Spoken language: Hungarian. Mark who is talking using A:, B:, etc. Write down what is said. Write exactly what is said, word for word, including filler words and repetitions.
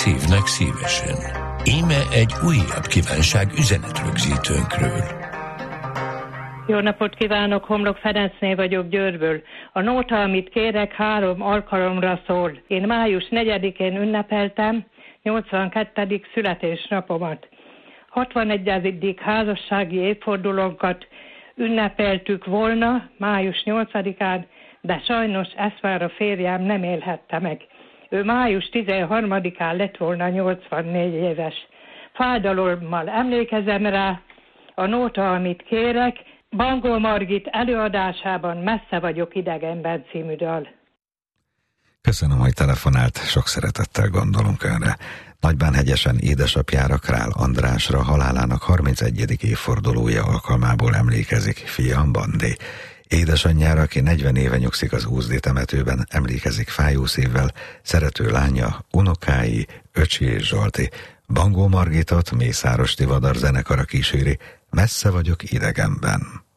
A: Szívnek szívesen. Íme egy újabb kívánság üzenetrögzítőnkről.
B: Jó napot kívánok, Homlok Ferencné vagyok Győrből. A nóta, amit kérek, három alkalomra szól. Én május negyedikén ünnepeltem nyolcvankettedik születésnapomat. hatvanegyedik házassági évfordulónkat ünnepeltük volna május nyolcadikán, de sajnos ezt már a férjem nem élhette meg. Ő május tizenharmadikán lett volna nyolcvannégy éves. Fájdalommal emlékezem rá, a nóta, amit kérek, Bangó Margit előadásában Messze vagyok idegenben című dal.
C: Köszönöm, hogy telefonált, sok szeretettel gondolunk önre. Nagybánhegyesen édesapjára, Král Andrásra, halálának harmincegyedik évfordulója alkalmából emlékezik fia Bandi. Édesanyjára, aki negyven éve nyugszik az Úzdi temetőben, emlékezik fájó szívvel szerető lánya, unokái, öcsi és Zsolti. Bangó Margitot Mészáros Tivadar zenekara kíséri, Messze vagyok idegenben.